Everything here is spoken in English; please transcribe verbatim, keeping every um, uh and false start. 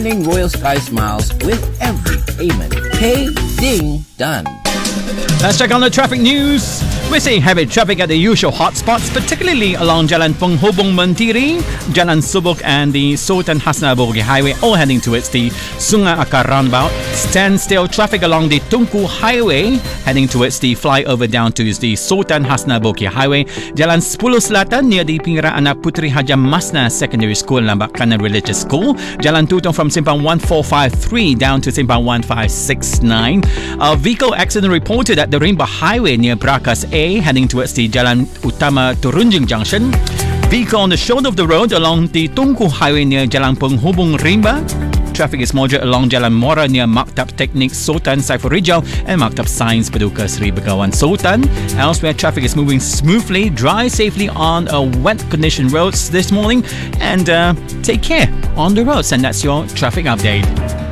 Royal Sky Smiles with every payment. Pay, ding, done. Let's check on the traffic news. We're seeing heavy traffic at the usual hotspots, particularly along Jalan Penghubung Mentiri, Jalan Subuk and the Sultan Hasna Bogi Highway, all heading towards the Sungai Akar roundabout. Standstill traffic along the Tunku Highway, heading towards the flyover down to the Sultan Hasna Bogi Highway. Jalan Sepuluh Selatan near the Pingira Anak Putri Haja Masna Secondary School, Lambak Kanan Religious School. Jalan Tutong from Simpang one four five three down to Simpang one five six nine. A vehicle accident reported at the Rimba Highway near Brakas A, heading towards the Jalan Utama Turunjung Junction. Vehicle on the shoulder of the road along the Tunku Highway near Jalan Penghubung Rimba. Traffic is moderate along Jalan Mora near Maktab Teknik Sultan Saiful Rijal and Maktab Sains Paduka Sri Begawan Sultan. Elsewhere, traffic is moving smoothly. Drive safely on a wet condition roads this morning and uh, take care on the roads. And that's your traffic update.